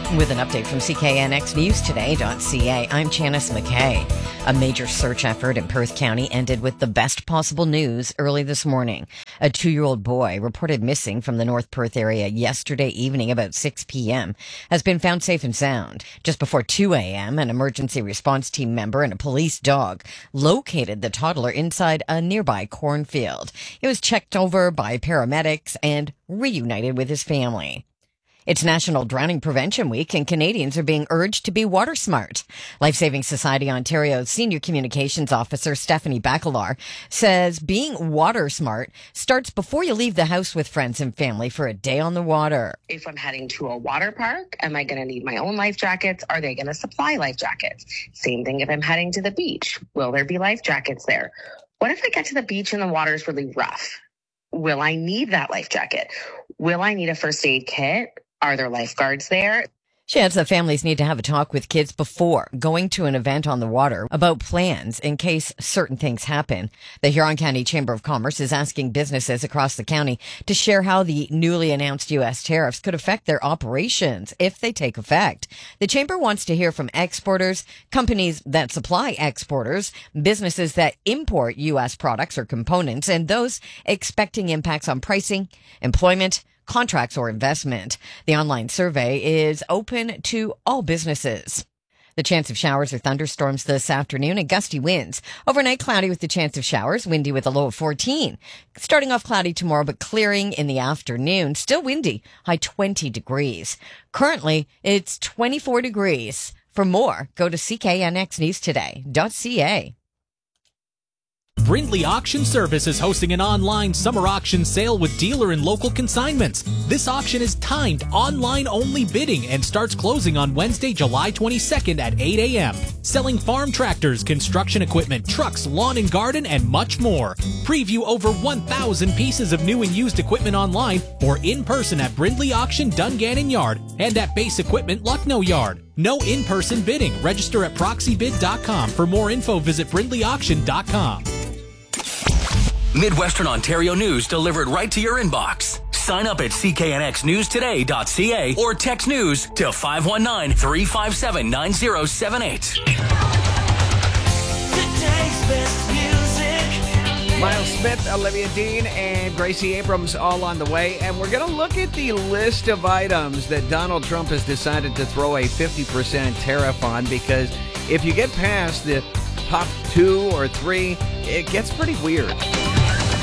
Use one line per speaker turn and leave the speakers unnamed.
With an update from CKNXNewsToday.ca, I'm Janice McKay. A major search effort in Perth County ended with the best possible news early this morning. A 2-year-old boy reported missing from the North Perth area yesterday evening about 6 p.m. has been found safe and sound. Just before 2 a.m., an emergency response team member and a police dog located the toddler inside a nearby cornfield. He was checked over by paramedics and reunited with his family. It's National Drowning Prevention Week, and Canadians are being urged to be water smart. Lifesaving Society Ontario's Senior Communications Officer Stephanie Bacalar says being water smart starts before you leave the house with friends and family for a day on the water.
If I'm heading to a water park, am I going to need my own life jackets? Are they going to supply life jackets? Same thing if I'm heading to the beach. Will there be life jackets there? What if I get to the beach and the water is really rough? Will I need that life jacket? Will I need a first aid kit? Are there lifeguards there?
She adds that families need to have a talk with kids before going to an event on the water about plans in case certain things happen. The Huron County Chamber of Commerce is asking businesses across the county to share how the newly announced U.S. tariffs could affect their operations if they take effect. The Chamber wants to hear from exporters, companies that supply exporters, businesses that import U.S. products or components, and those expecting impacts on pricing, employment, contracts, or investment. The online survey is open to all businesses. The chance of showers or thunderstorms this afternoon and gusty winds. Overnight cloudy with the chance of showers, windy with a low of 14. Starting off cloudy tomorrow, but clearing in the afternoon. Still windy, high 20 degrees. Currently, it's 24 degrees. For more, go to CKNXNewsToday.ca.
Brindley Auction Service is hosting an online summer auction sale with dealer and local consignments. This auction is timed online-only bidding and starts closing on Wednesday, July 22nd at 8 a.m. Selling farm tractors, construction equipment, trucks, lawn and garden, and much more. Preview over 1,000 pieces of new and used equipment online or in person at Brindley Auction, Dungannon Yard, and at Base Equipment, Lucknow Yard. No in-person bidding. Register at proxybid.com. For more info, visit brindleyauction.com.
Midwestern Ontario news delivered right to your inbox. Sign up at cknxnewstoday.ca or text news to 519-357-9078.
Miles Smith, Olivia Dean, and Gracie Abrams all on the way. And we're going to look at the list of items that Donald Trump has decided to throw a 50% tariff on, because if you get past the top 2 or 3, it gets pretty weird.